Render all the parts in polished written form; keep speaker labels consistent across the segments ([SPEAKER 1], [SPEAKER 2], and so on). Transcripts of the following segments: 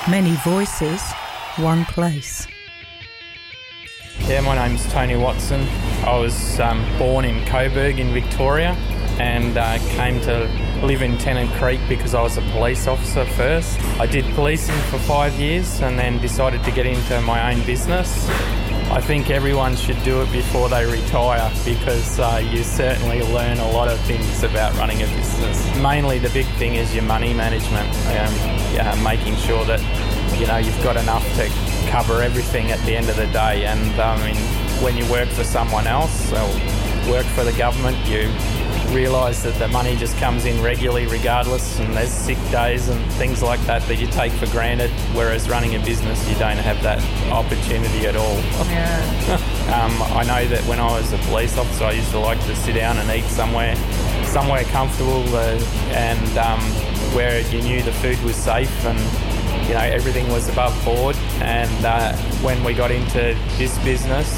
[SPEAKER 1] Many voices, one place.
[SPEAKER 2] Yeah, my name's Tony Watson. I was born in Coburg in Victoria and came to live in Tennant Creek because I was a police officer first. I did policing for 5 years and then decided to get into my own business. I think everyone should do it before they retire because you certainly learn a lot of things about running a business. Mainly the big thing is your money management, making sure that you've got enough to cover everything at the end of the day. And when you work for someone else or work for the government, you realise that the money just comes in regularly regardless, and there's sick days and things like that you take for granted, whereas running a business you don't have that opportunity at all. I know that when I was a police officer I used to like to sit down and eat somewhere comfortable and where you knew the food was safe and everything was above board. And when we got into this business,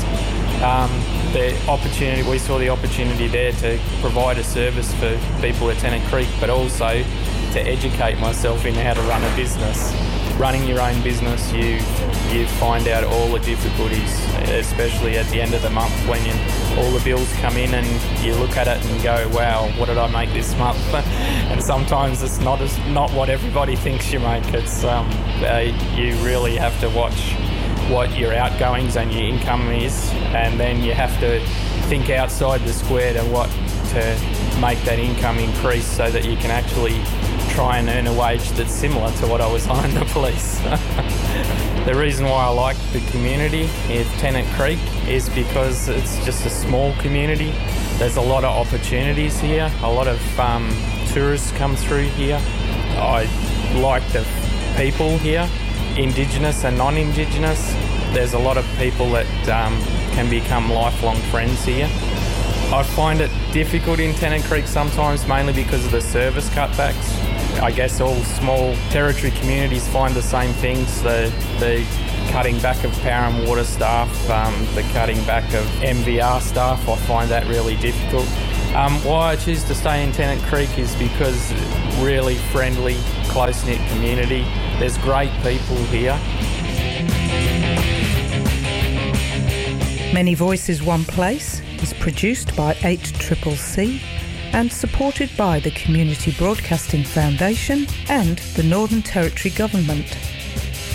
[SPEAKER 2] we saw the opportunity there to provide a service for people at Tennant Creek, but also to educate myself in how to run a business. Running your own business, you find out all the difficulties, especially at the end of the month when all the bills come in and you look at it and go, wow, what did I make this month? And sometimes it's not what everybody thinks you make. It's you really have to watch what your outgoings and your income is, and then you have to think outside the square to make that income increase so that you can actually try and earn a wage that's similar to what I was on in the police. The reason why I like the community at Tennant Creek is because it's just a small community. There's a lot of opportunities here. A lot of tourists come through here. I like the people here, Indigenous and non-Indigenous. There's a lot of people that can become lifelong friends here. I find it difficult in Tennant Creek sometimes, mainly because of the service cutbacks. I guess all small territory communities find the same things, the cutting back of power and water staff, the cutting back of MVR staff. I find that really difficult. Why I choose to stay in Tennant Creek is because really friendly, close-knit community. There's great people here.
[SPEAKER 1] Many Voices, One Place is produced by 8CCC and supported by the Community Broadcasting Foundation and the Northern Territory Government.